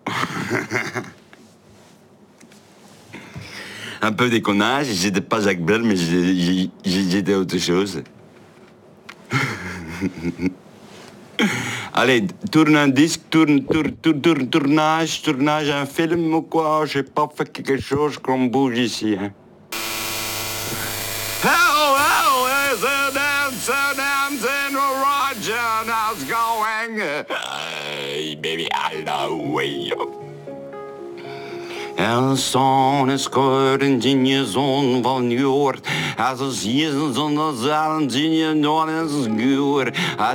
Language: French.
Un peu déconnage, j'étais pas Jacques Brel, mais j'étais autre chose. Allez, tourne un disque, tournage, un film ou quoi, j'ai pas fait quelque chose qu'on bouge ici. Hein. Hello, is a dance in Roger, how's going? Hey, baby, I know you. En zo'n is kort en dinje zon van joort. Als een zon zonder zalen, dinje nooit is guur.